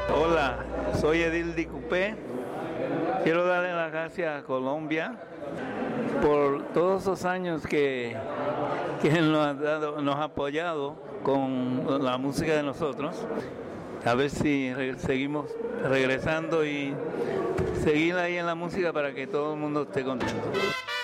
Hola, soy Edil Di Cupé. Quiero darle las gracias a Colombia por todos esos años que nos ha apoyado con la música de nosotros. A ver si seguimos regresando y seguir ahí en la música para que todo el mundo esté contento.